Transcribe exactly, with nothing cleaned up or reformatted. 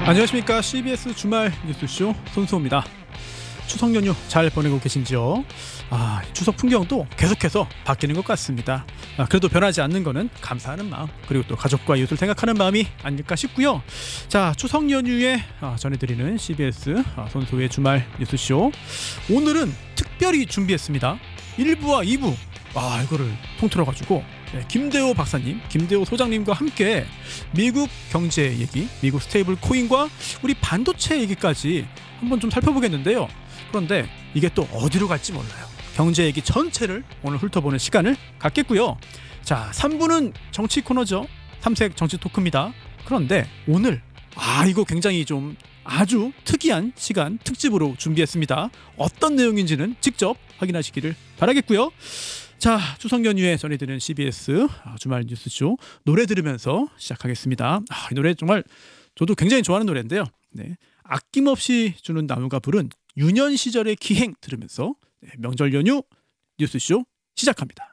안녕하십니까. 씨비에스 주말 뉴스쇼 손수호입니다. 추석 연휴 잘 보내고 계신지요? 아, 추석 풍경도 계속해서 바뀌는 것 같습니다. 아, 그래도 변하지 않는 거는 감사하는 마음, 그리고 또 가족과 이웃을 생각하는 마음이 아닐까 싶고요. 자, 추석 연휴에 아, 전해드리는 씨비에스 아, 손수호의 주말 뉴스쇼, 오늘은 특별히 준비했습니다. 일 부와 이 부, 아, 이거를 통틀어 가지고 네, 김대호 박사님, 김대호 소장님과 함께 미국 경제 얘기, 미국 스테이블 코인과 우리 반도체 얘기까지 한번 좀 살펴보겠는데요. 그런데 이게 또 어디로 갈지 몰라요. 경제 얘기 전체를 오늘 훑어보는 시간을 갖겠고요. 자, 삼 부는 정치 코너죠. 삼색 정치 토크입니다. 그런데 오늘 아 이거 굉장히 좀 아주 특이한 시간 특집으로 준비했습니다. 어떤 내용인지는 직접 확인하시기를 바라겠고요. 자, 추석 연휴에 전해드리는 씨비에스 주말 뉴스쇼, 노래 들으면서 시작하겠습니다. 아, 이 노래 정말 저도 굉장히 좋아하는 노래인데요. 네, 아낌없이 주는 나무가 부른 유년 시절의 기행 들으면서 네, 명절 연휴 뉴스쇼 시작합니다.